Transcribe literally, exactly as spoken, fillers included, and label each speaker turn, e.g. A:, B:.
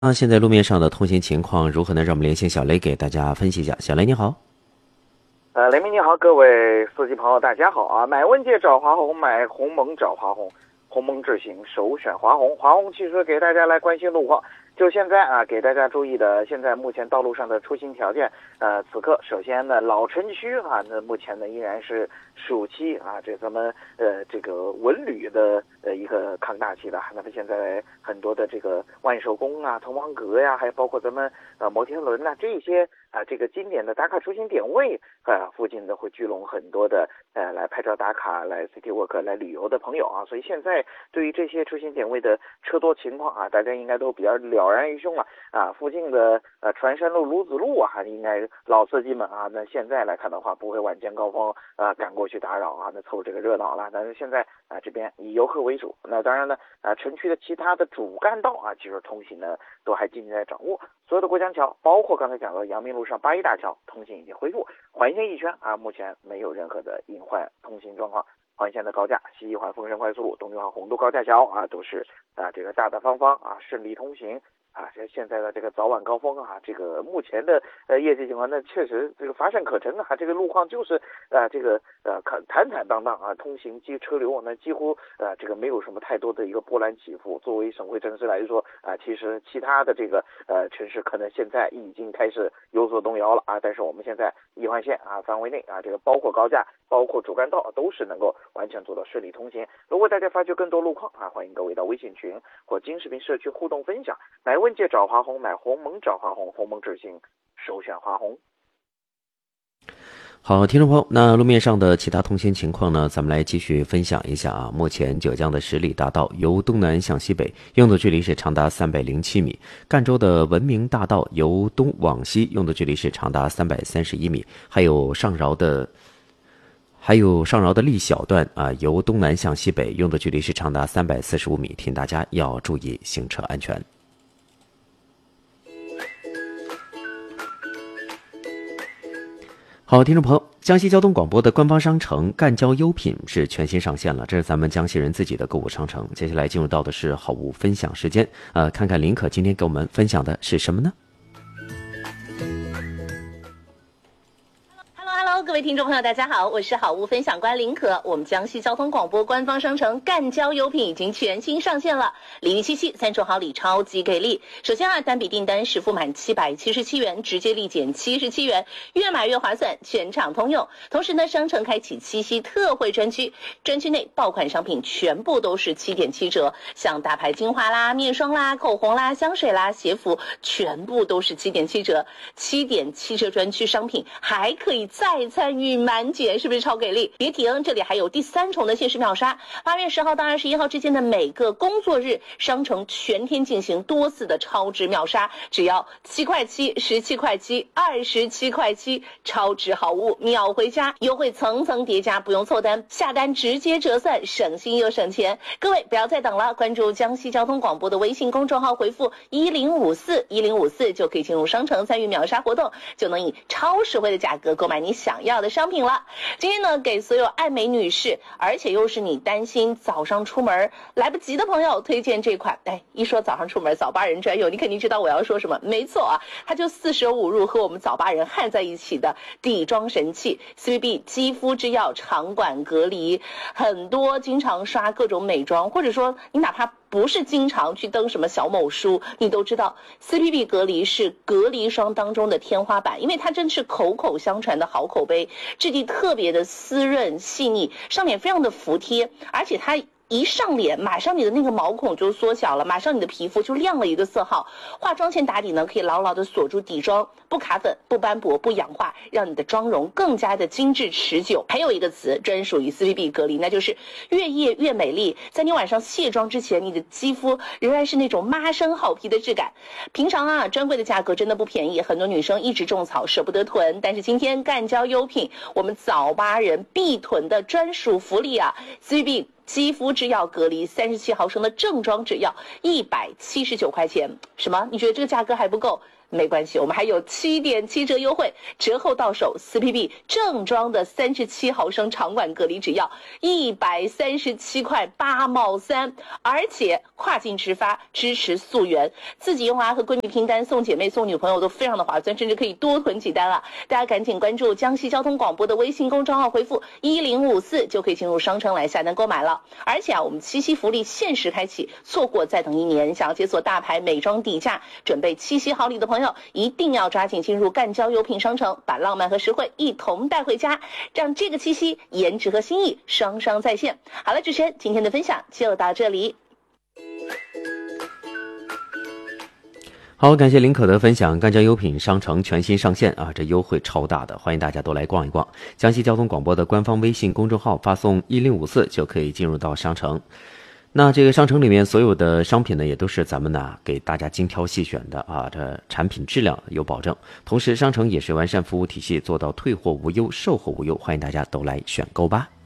A: 那现在路面上的通行情况如何呢？让我们连线小雷给大家分析一下。小雷你好。
B: 呃，雷鸣你好，各位司机朋友大家好啊！买问界找华虹，买鸿蒙找华虹，鸿蒙智行首选华虹。华虹汽车给大家来关心路况。就现在啊，给大家注意的，现在目前道路上的出行条件，呃，此刻首先呢，老城区啊，那目前呢依然是暑期啊，这咱们呃这个文旅的呃一个抗大期的。那么现在很多的这个万寿宫啊、滕王阁呀，还有包括咱们呃摩天轮呐、这些啊这个经典的打卡出行点位啊，附近呢会聚拢很多的呃来拍照打卡、来 City Walk 来旅游的朋友啊，所以现在对于这些出行点位的车多情况啊，大家应该都比较了然于胸了啊。附近的呃船山路、卢子路啊，应该老司机们啊，那现在来看的话，不会晚间高峰啊赶过去打扰啊，那凑这个热闹了。但是现在啊这边以游客为主，那当然呢啊城区的其他的主干道啊，其实通行呢都还尽在掌握。所有的过江桥，包括刚才讲的阳明路上八一大桥，通行已经恢复，环线一圈啊，目前没有任何的隐患通行状况。环线的高架，西一环凤山快速路、东六环红渡高架桥啊，都是啊这个大大方方啊顺利通行。啊，这现在的这个早晚高峰啊，这个目前的呃业绩情况，那确实这个乏善可陈啊，这个路况就是啊、呃、这个呃坦坦荡荡啊，通行机车流那几乎呃这个没有什么太多的一个波澜起伏。作为省会城市来说啊、呃，其实其他的这个呃城市可能现在已经开始有所动摇了啊，但是我们现在一环线啊范围内啊，这个包括高架、包括主干道都是能够完全做到顺利通行。如果大家发觉更多路况啊，欢迎各位到微信群或金视频社区互动分享。买问界找华虹，买鸿蒙找华虹，鸿蒙智行首选华虹。
A: 好，听众朋友，那路面上的其他通行情况呢，咱们来继续分享一下啊。目前九江的十里大道由东南向西北用的距离是长达三百零七米，赣州的文明大道由东往西用的距离是长达三百三十一米，还有上饶的还有上饶的立小段啊，由东南向西北用的距离是长达三百四十五米，请大家要注意行车安全。好，听众朋友，江西交通广播的官方商城赣交优品是全新上线了，这是咱们江西人自己的购物商城。接下来进入到的是好物分享时间，呃，看看林可今天给我们分享的是什么呢？
C: 各位听众朋友大家好，我是好物分享官林可。我们江西交通广播官方商城赣交优品已经全新上线了，礼遇七夕三重好礼超级给力。首先啊，单笔订单实付满七百七十七元，直接立减七十七元，越买越划算，全场通用。同时呢，商城开启七夕特惠专区，专区内爆款商品全部都是七点七折，像大牌精华啦、面霜啦、口红啦、香水啦、鞋服，全部都是七点七折。七点七折专区商品还可以再参与满减，是不是超给力？别停，这里还有第三重的限时秒杀，八月十号到二十一号之间的每个工作日，商城全天进行多次的超值秒杀，只要七块七、十七块七、二十七块七，超值好物秒回家，优惠层层叠加，不用凑单，下单直接折算，省心又省钱。各位不要再等了，关注江西交通广播的微信公众号，回复一零五四一零五四就可以进入商城参与秒杀活动，就能以超实惠的价格购买你想要的商品了。今天呢，给所有爱美女士，而且又是你担心早上出门来不及的朋友，推荐这款。哎，一说早上出门早八人专用，你肯定知道我要说什么。没错啊，它就四舍五入和我们早八人焊在一起的底妆神器 C V B 肌肤之钥长管隔离。很多经常刷各种美妆，或者说你哪怕不是经常去登什么小某书，你都知道 C P B 隔离是隔离霜当中的天花板，因为它真是口口相传的好口碑，质地特别的湿润细腻，上脸非常的服帖，而且它一上脸，马上你的那个毛孔就缩小了，马上你的皮肤就亮了一个色号。化妆前打底呢，可以牢牢的锁住底妆，不卡粉、不斑驳、不氧化，让你的妆容更加的精致持久。还有一个词专属于 C P B 隔离，那就是越夜越美丽。在你晚上卸妆之前，你的肌肤仍然是那种妈生好皮的质感。平常啊，专柜的价格真的不便宜，很多女生一直种草舍不得囤，但是今天赣交优品，我们早八人必囤的专属福利啊 ，C P B。肌肤之钥隔离三十七毫升的正装纸药一百七十九块钱，什么？你觉得这个价格还不够？ 没关系，我们还有七点七折优惠，折后到手 四 P B 正装的三十七毫升长管隔离只要一百三十七块八毛三，而且跨境直发，支持溯源，自己用啊和闺蜜拼单，送姐妹送女朋友都非常的划算，甚至可以多囤几单啊！大家赶紧关注江西交通广播的微信公众号，回复一零五四就可以进入商城来下单购买了。而且啊，我们七夕福利限时开启，错过再等一年。想要解锁大牌美妆底价，准备七夕好礼的朋友，一定要抓紧进入赣交优品商城，把浪漫和实惠一同带回家，让这个七夕颜值和心意双双在线。好了，主持人，今天的分享就到这里。
A: 好，感谢林可的分享。赣交优品商城全新上线啊，这优惠超大的，欢迎大家都来逛一逛。江西交通广播的官方微信公众号发送一零五四就可以进入到商城。那这个商城里面所有的商品呢，也都是咱们呢给大家精挑细选的啊，这产品质量有保证。同时，商城也是完善服务体系，做到退货无忧、售后无忧，欢迎大家都来选购吧。